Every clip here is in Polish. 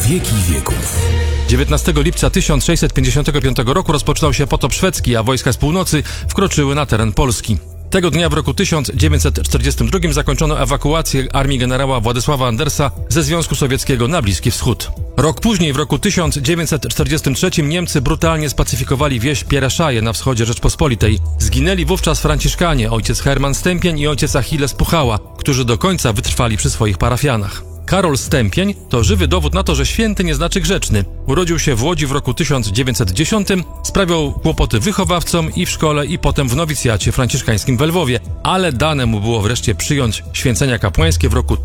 wieki wieków. 19 lipca 1655 roku rozpoczynał się potop szwedzki, a wojska z północy wkroczyły na teren Polski. Tego dnia w roku 1942 zakończono ewakuację armii generała Władysława Andersa ze Związku Sowieckiego na Bliski Wschód. Rok później, w roku 1943, Niemcy brutalnie spacyfikowali wieś Piereszaje na wschodzie Rzeczpospolitej. Zginęli wówczas franciszkanie, ojciec Herman Stępień i ojciec Achilles Puchała, którzy do końca wytrwali przy swoich parafianach. Karol Stępień to żywy dowód na to, że święty nie znaczy grzeczny. Urodził się w Łodzi w roku 1910, sprawiał kłopoty wychowawcom i w szkole, i potem w nowicjacie franciszkańskim w Lwowie, ale dane mu było wreszcie przyjąć święcenia kapłańskie w roku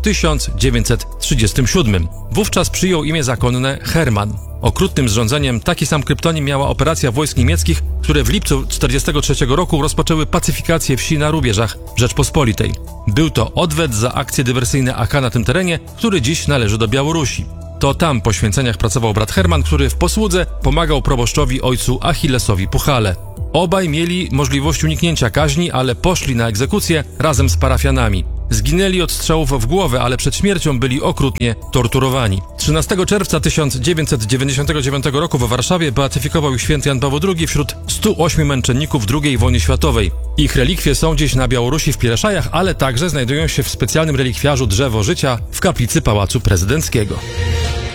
1937. Wówczas przyjął imię zakonne Herman. Okrutnym zrządzeniem taki sam kryptonim miała operacja wojsk niemieckich, które w lipcu 1943 roku rozpoczęły pacyfikację wsi na rubieżach Rzeczpospolitej. Był to odwet za akcje dywersyjne AK na tym terenie, który dziś należy do Białorusi. To tam po święceniach pracował brat Herman, który w posłudze pomagał proboszczowi ojcu Achillesowi Puchale. Obaj mieli możliwość uniknięcia kaźni, ale poszli na egzekucję razem z parafianami. Zginęli od strzałów w głowę, ale przed śmiercią byli okrutnie torturowani. 13 czerwca 1999 roku w Warszawie beatyfikował ich święty Jan Paweł II wśród 108 męczenników II wojny światowej. Ich relikwie są dziś na Białorusi w Piereszajach, ale także znajdują się w specjalnym relikwiarzu Drzewo Życia w kaplicy Pałacu Prezydenckiego.